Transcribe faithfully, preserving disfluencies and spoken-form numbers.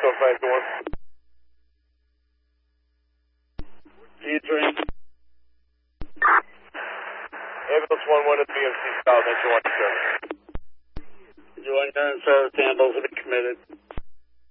Echo five to one. See you, train. Ambulance one one at B M C South, engine one seven. Join nine service, ambulance will be committed.